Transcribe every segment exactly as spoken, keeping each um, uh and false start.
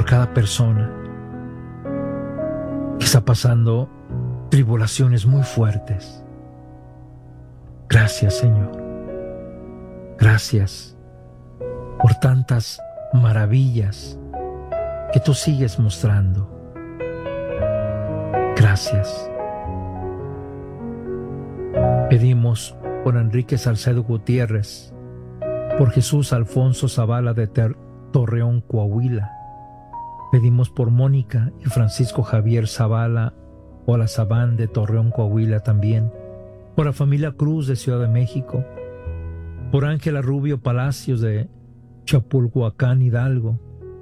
por cada persona que está pasando tribulaciones muy fuertes. Gracias, Señor. Gracias por tantas maravillas que tú sigues mostrando. Gracias. Pedimos por Enrique Salcedo Gutiérrez, por Jesús Alfonso Zavala de Ter- Torreón, Coahuila. Pedimos por Mónica y Francisco Javier Zavala Olazabán de Torreón, Coahuila también. Por la familia Cruz de Ciudad de México. Por Ángela Rubio Palacios de Chapulhuacán, Hidalgo.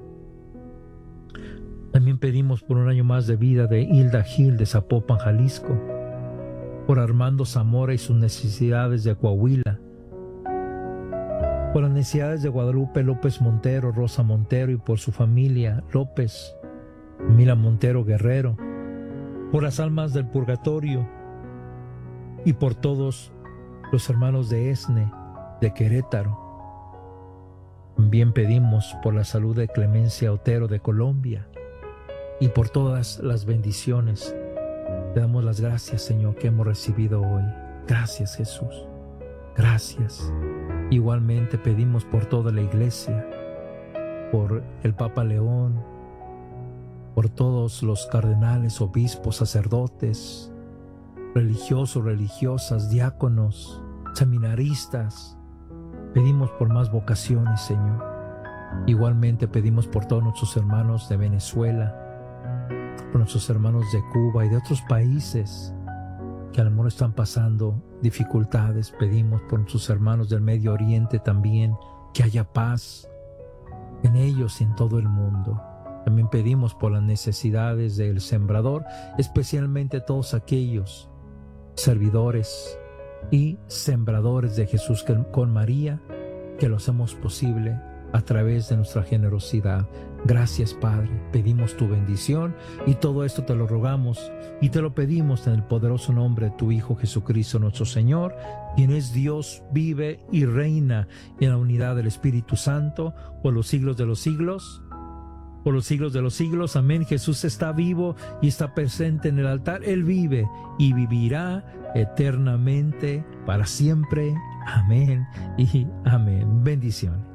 También pedimos por un año más de vida de Hilda Gil de Zapopan, Jalisco. Por Armando Zamora y sus necesidades de Coahuila. Por las necesidades de Guadalupe López Montero, Rosa Montero y por su familia López, Mila Montero Guerrero. Por las almas del purgatorio y por todos los hermanos de Esne, de Querétaro. También pedimos por la salud de Clemencia Otero de Colombia y por todas las bendiciones. Te damos las gracias, Señor, que hemos recibido hoy. Gracias, Jesús. Gracias. Igualmente pedimos por toda la iglesia, por el Papa León, por todos los cardenales, obispos, sacerdotes, religiosos, religiosas, diáconos, seminaristas. Pedimos por más vocaciones, Señor. Igualmente pedimos por todos nuestros hermanos de Venezuela, por nuestros hermanos de Cuba y de otros países que a lo mejor están pasando dificultades. Pedimos por nuestros hermanos del Medio Oriente también, que haya paz en ellos y en todo el mundo. También pedimos por las necesidades del sembrador, especialmente todos aquellos servidores y sembradores de Jesús con María, que lo hacemos posible a través de nuestra generosidad. Gracias, Padre. Pedimos tu bendición y todo esto te lo rogamos y te lo pedimos en el poderoso nombre de tu Hijo Jesucristo nuestro Señor, quien es Dios, vive y reina en la unidad del Espíritu Santo por los siglos de los siglos. Por los siglos de los siglos. Amén. Jesús está vivo y está presente en el altar. Él vive y vivirá eternamente para siempre. Amén y amén. Bendiciones.